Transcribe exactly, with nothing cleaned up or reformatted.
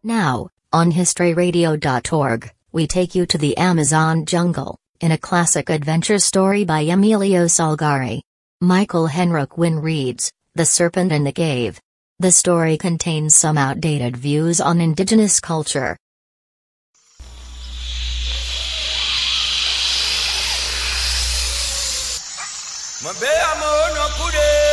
Now, on history radio dot org, we take you to the Amazon jungle, in a classic adventure story by Emilio Salgari. Michael Henrik Wynne reads, The Serpent in the Cave. The story contains some outdated views on indigenous culture. Mabe amo no kude